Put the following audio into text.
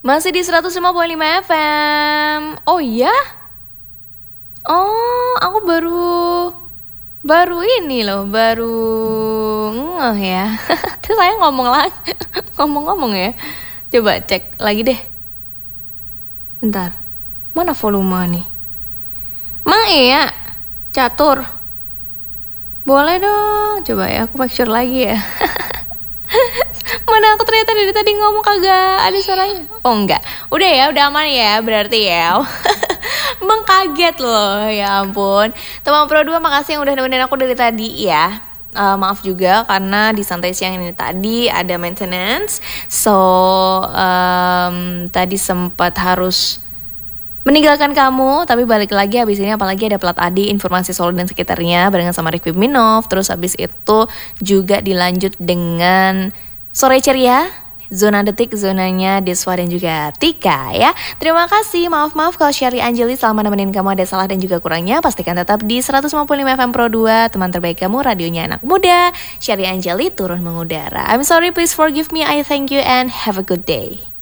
Masih di 105,5 FM. Oh iya? Oh, aku baru ini loh, baru ngeh ya. Terus saya ngomong lagi, ngomong-ngomong ya. Coba cek lagi deh. Bentar, mana volume nih? Mang iya, catur. Boleh dong, coba ya aku make sure lagi ya. Mana aku ternyata dari tadi ngomong kagak ada suaranya. Oh enggak, udah ya, udah aman ya berarti ya. Emang kaget loh, ya ampun. Teman Pro 2 makasih yang udah nemenin aku dari tadi ya. Maaf juga karena di santai siang ini tadi ada maintenance. So tadi sempat harus meninggalkan kamu, tapi balik lagi habis ini apalagi ada Plat Adi, informasi Solo dan sekitarnya barengan sama Rick Minov. Terus habis itu juga dilanjut dengan Sore Ceria, Zona Detik, zonanya Deswa dan juga Tika ya. Terima kasih, maaf kalau Syari Anjeli selama nemenin kamu ada salah dan juga kurangnya. Pastikan tetap di 155 FM Pro 2, teman terbaik kamu, radionya anak muda. Syari Anjeli turun mengudara. I'm sorry, please forgive me, I thank you and have a good day.